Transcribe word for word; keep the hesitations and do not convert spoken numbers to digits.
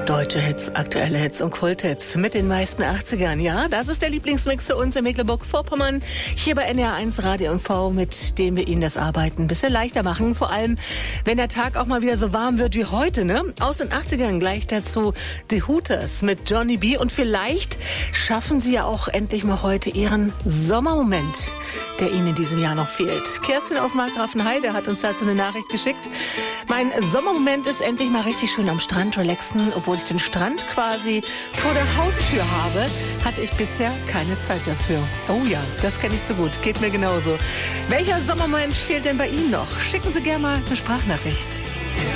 Deutsche Hits, aktuelle Hits und Kulthits mit den meisten achtzigern. Ja, das ist der Lieblingsmix für uns in Mecklenburg-Vorpommern. Hier bei N R eins Radio M V, mit dem wir Ihnen das Arbeiten ein bisschen leichter machen. Vor allem, wenn der Tag auch mal wieder so warm wird wie heute, ne? Aus den achtzigern gleich dazu The Hooters mit Johnny B. Und vielleicht schaffen Sie ja auch endlich mal heute Ihren Sommermoment, der Ihnen in diesem Jahr noch fehlt. Kerstin aus Markgrafenheide hat uns dazu eine Nachricht geschickt. Mein Sommermoment ist endlich mal richtig schön am Strand relaxen. Obwohl ich den Strand quasi vor der Haustür habe, hatte ich bisher keine Zeit dafür. Oh ja, das kenne ich zu gut. Geht mir genauso. Welcher Sommermoment fehlt denn bei Ihnen noch? Schicken Sie gerne mal eine Sprachnachricht.